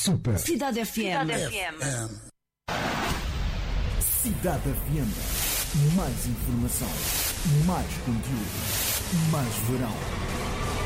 Super. Cidade FM. Cidade FM. Mais informação, mais conteúdo, mais verão.